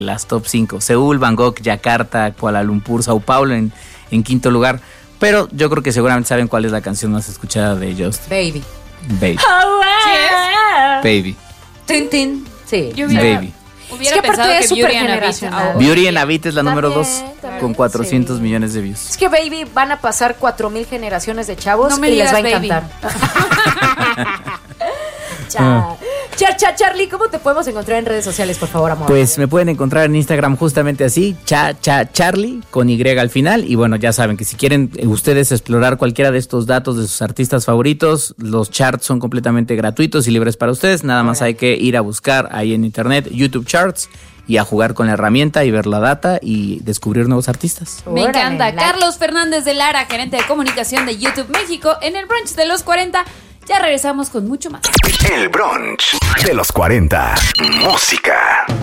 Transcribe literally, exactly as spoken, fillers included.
las top cinco. Seúl, Bangkok, Yakarta, Kuala Lumpur, Sao Paulo en, en quinto lugar. Pero yo creo que seguramente saben cuál es la canción más escuchada de Justin. Baby. Baby. Oh, wow. Baby. Tin, tin. Sí. Yo hubiera, Baby. hubiera Es que aparte pensado es que Beauty and a Beat supergeneracional. ahora- Beauty and a Beat es la número También, dos también, con cuatrocientos sí. millones de views. Es que Baby van a pasar cuatro mil generaciones de chavos No me y les digas va a Baby. encantar. Cha. Cha, cha, Charlie, ¿cómo te podemos encontrar en redes sociales, por favor, amor? Pues me pueden encontrar en Instagram justamente así, cha cha Charlie, con Y al final. Y bueno, ya saben que si quieren ustedes explorar cualquiera de estos datos de sus artistas favoritos, los charts son completamente gratuitos y libres para ustedes. Nada más hay que ir a buscar ahí en internet YouTube Charts y a jugar con la herramienta y ver la data y descubrir nuevos artistas. Me Órale, encanta. like. Carlos Fernández de Lara, gerente de comunicación de YouTube México, en el brunch de los cuarenta. Ya regresamos con mucho más. El brunch de los cuarenta. Música.